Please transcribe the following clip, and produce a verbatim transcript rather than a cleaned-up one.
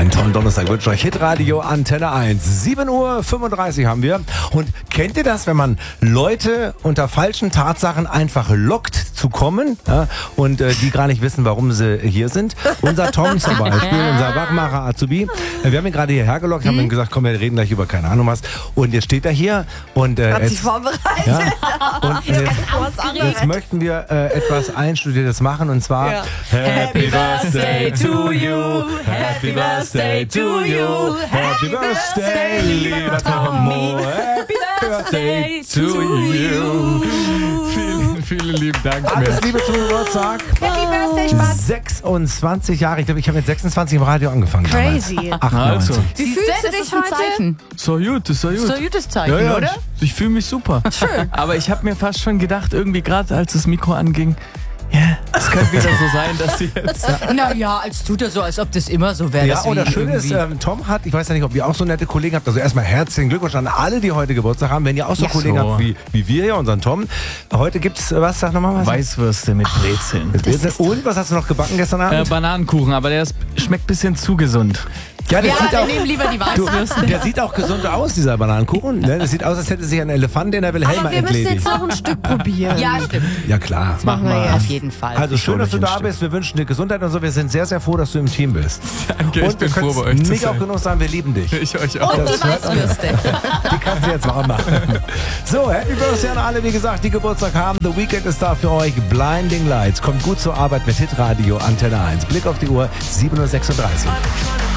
Einen tollen Donnerstag wünsche euch Hitradio Antenne eins. sieben Uhr fünfunddreißig haben wir. Und kennt ihr das, wenn man Leute unter falschen Tatsachen einfach lockt zu kommen, ja, und äh, die gar nicht wissen, warum sie hier sind? Unser Tom zum Beispiel, unser Wachmacher Azubi, äh, wir haben ihn gerade hierher gelockt, haben ihm gesagt, komm, wir reden gleich über keine Ahnung was. Und jetzt steht er hier und äh, Hat jetzt, sich vorbereitet. ja, und jetzt, jetzt möchten wir äh, etwas Einstudiertes machen, und zwar Ja. Happy Birthday to you, Happy Birthday to you, Happy Birthday, lieber Tomo, Happy Birthday to you. Vielen, vielen lieben Dank. Alles Liebe zum Geburtstag. Happy Birthday, Spaß. sechsundzwanzig Jahre, ich glaube, ich habe mit sechsundzwanzig im Radio angefangen. Crazy. damals. achtundneunzig. Also, Wie fühlst du dich ein heute? Zeichen. so gut, ist so gut. So ein gutes Zeichen, ja, ja, oder? Ich, ich fühle mich super. Schön. Aber ich habe mir fast schon gedacht, irgendwie gerade als das Mikro anging, ja, es könnte wieder so sein, dass sie jetzt... Naja, als tut er so, als ob das immer so wäre. Ja, und das Schöne ist, ähm, Tom hat, ich weiß ja nicht, ob ihr auch so nette Kollegen habt, also erstmal herzlichen Glückwunsch an alle, die heute Geburtstag haben. Wenn ihr auch so Ja. Kollegen So. habt wie, wie wir hier, unseren Tom. Heute gibt's, äh, was, sag nochmal was? Weißwürste mit Brezeln. Und, was hast du noch gebacken gestern Äh, Abend? Bananenkuchen, aber der ist, schmeckt ein bisschen zu gesund. Ja, der Ja, sieht wir auch... nehmen lieber die Du, Weißwürste. der sieht auch gesund aus, dieser Bananenkuchen. Ne? Das sieht aus, als hätte sich ein Elefant in der Wilhelma Aber wir müssen entledigt. jetzt noch ein Stück probieren. Ja, stimmt. Ja, klar. machen wir Auf jetzt. jeden Fall. Also schön, hol dass du euch ein da Stück. bist. Wir wünschen dir Gesundheit und so. Wir sind sehr, sehr froh, dass du im Team bist. Danke, ich Und wir bin froh, bei können euch es zu nicht auch sein. genug sagen, wir lieben dich. Ich euch auch. Und die Weißwürste. Die kannst du jetzt warm machen. So, Happy Birthday an alle, wie gesagt, die Geburtstag haben. The Weekend ist da für euch. Blinding Lights. Kommt gut zur Arbeit mit Hitradio Antenne eins. Blick auf die Uhr, sieben Uhr sechsunddreißig.